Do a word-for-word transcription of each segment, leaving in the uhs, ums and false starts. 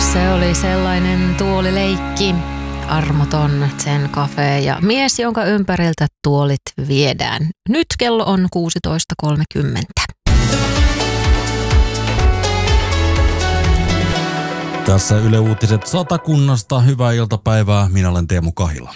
Se oli sellainen tuolileikki, armoton Zen Cafe ja mies, jonka ympäriltä tuolit viedään. Nyt kello on kuusitoista kolmekymmentä. Tässä Yle Uutiset Satakunnasta. Hyvää iltapäivää. Minä olen Teemu Kahila.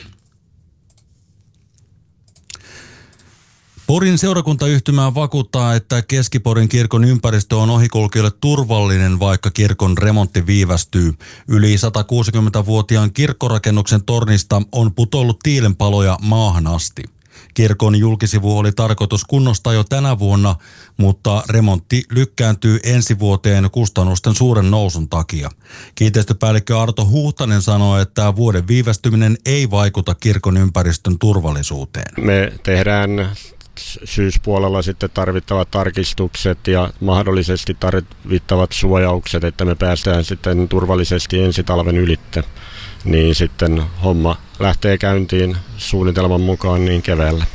Porin seurakuntayhtymä vakuuttaa, että Keski-Porin kirkon ympäristö on ohikulkijoille turvallinen, vaikka kirkon remontti viivästyy. Yli satakuusikymmentävuotiaan kirkkorakennuksen tornista on putollut tiilenpaloja maahan asti. Kirkon julkisivu oli tarkoitus kunnostaa jo tänä vuonna, mutta remontti lykkääntyy ensi vuoteen kustannusten suuren nousun takia. Kiinteistöpäällikkö Arto Huhtanen sanoi, että vuoden viivästyminen ei vaikuta kirkon ympäristön turvallisuuteen. Me tehdään syyspuolella sitten tarvittavat tarkistukset ja mahdollisesti tarvittavat suojaukset, että me päästään sitten turvallisesti ensi talven ylitte. Niin sitten homma lähtee käyntiin suunnitelman mukaan niin keväällä.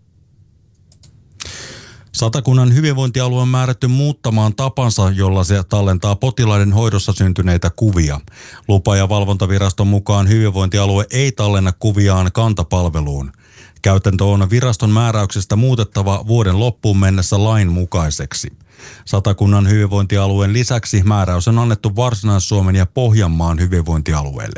Satakunnan hyvinvointialue on määrätty muuttamaan tapansa, jolla se tallentaa potilaiden hoidossa syntyneitä kuvia. Lupa- ja valvontaviraston mukaan hyvinvointialue ei tallenna kuviaan kantapalveluun. Käytäntö on viraston määräyksestä muutettava vuoden loppuun mennessä lain mukaiseksi. Satakunnan hyvinvointialueen lisäksi määräys on annettu Varsinais-Suomen ja Pohjanmaan hyvinvointialueelle.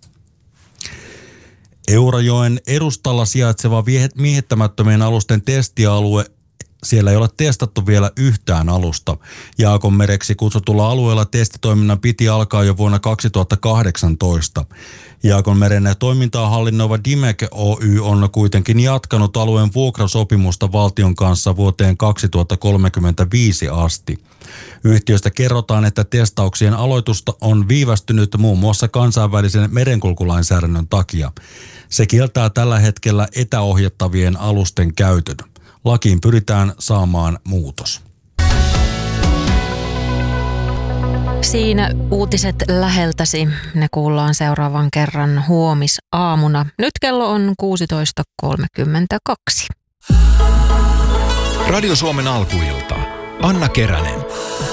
Eurajoen edustalla sijaitseva miehittämättömien alusten testialue, siellä ei ole testattu vielä yhtään alusta. Jaakonmereksi kutsutulla alueella testitoiminnan piti alkaa jo vuonna kaksituhattakahdeksantoista. Jaakonmeren toimintaa hallinnoiva Dimec Oy on kuitenkin jatkanut alueen vuokrasopimusta valtion kanssa vuoteen kaksituhattakolmekymmentäviisi asti. Yhtiöstä kerrotaan, että testauksien aloitusta on viivästynyt muun muassa kansainvälisen merenkulkulainsäädännön takia. Se kieltää tällä hetkellä etäohjattavien alusten käytön. Lakiin pyritään saamaan muutos. Siinä uutiset läheltäsi. Ne kuullaan seuraavan kerran huomisaamuna. Nyt kello on kuusitoista kolmekymmentäkaksi. Radio Suomen alkuilta. Anna Keränen.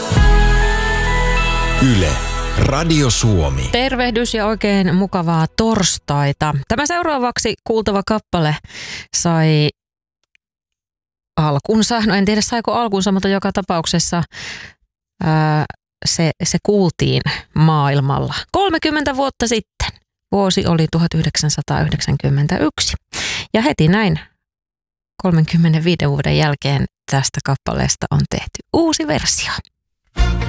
Yle. Radio Suomi. Tervehdys ja oikein mukavaa torstaita. Tämä seuraavaksi kuultava kappale sai alkunsa. No en tiedä saiko alkunsa, mutta joka tapauksessa ää, se, se kuultiin maailmalla kolmekymmentä vuotta sitten. Vuosi oli tuhatyhdeksänsataayhdeksänkymmentäyksi. Ja heti näin kolmenkymmenenviiden vuoden jälkeen tästä kappaleesta on tehty uusi versio.